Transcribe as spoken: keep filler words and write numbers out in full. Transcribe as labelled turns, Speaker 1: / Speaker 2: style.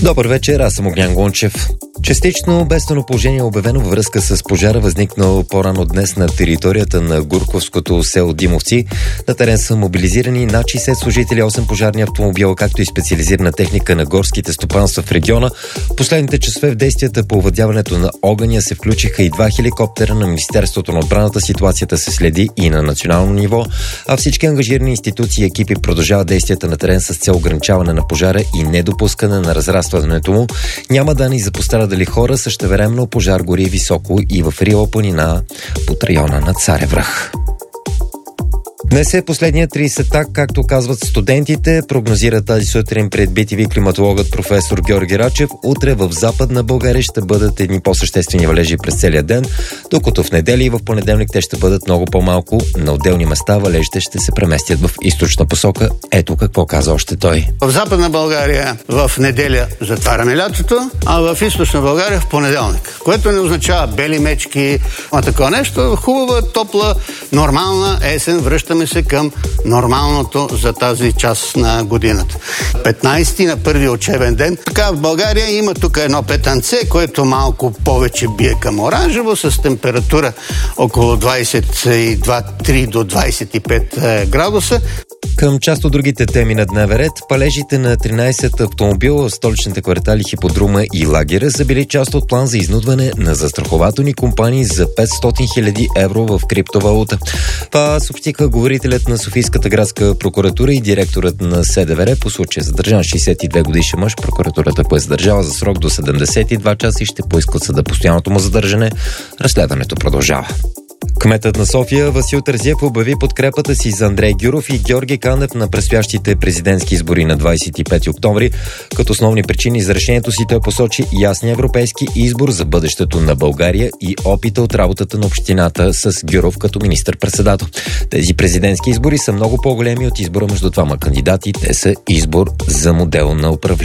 Speaker 1: Добър вечер, аз съм Огнян Гончев. Частично бедствено положение е обявено във връзка с пожара, възникнал по-рано днес на територията на Гурковското село Димовци. На терен са мобилизирани над шейсет служители, осем пожарни автомобила, както и специализирана техника на горските стопанства в региона. Последните часове в действията по овладяването на огъня се включиха и два хеликоптера на Министерството на отбраната. Ситуацията се следи и на национално ниво, а всички ангажирани институции и екипи продължават действията на терен с цел ограничаване на пожара и недопускане на разрастването му. Няма данни за пострадали хора, същевременно пожар гори високо и в Рила планина под района на Царев връх. Днес е последният тридесетак, както казват студентите, прогнозира тази сутрин пред би ти ви климатологът професор Георги Рачев. Утре в Западна България ще бъдат едни по-съществени валежи през целия ден, докато в неделя и в понеделник те ще бъдат много по-малко. На отделни места валежите ще се преместят в източна посока. Ето какво каза още той.
Speaker 2: В Западна България в неделя затваряме лятото, а в източна България в понеделник, което не означава бели мечки, а такова нещо. Хубава, топла, нормална есен, връщаме се към нормалното за тази част на годината. петнайсети на първи учебен ден. Така в България има тук едно петънце, което малко повече бие към оранжево, с температура около двайсет и два три до двайсет и пет градуса.
Speaker 1: Към част от другите теми на дневен ред, палежите на тринайсет автомобила в столичните квартали Хиподрума и Лагера са били част от план за изнудване на застрахователни компании за петстотин хиляди евро в криптовалута. Това съобщиха говорителят на Софийската градска прокуратура и директорът на СДВР. По случая задържан шейсет и две годишен мъж. Прокуратурата го е задържала за срок до седемдесет и два часа и ще поиска от съда постоянното му задържане. Разследването продължава. Кметът на София Васил Терзиев обяви подкрепата си за Андрей Гюров и Георги Канев на предстоящите президентски избори на двайсет и пети октомври. Като основни причини за решението си той посочи ясния европейски избор за бъдещето на България и опита от работата на общината с Гюров като министър-председател. Тези президентски избори са много по-големи от избора между двама кандидати. Те са избор за модел на управление.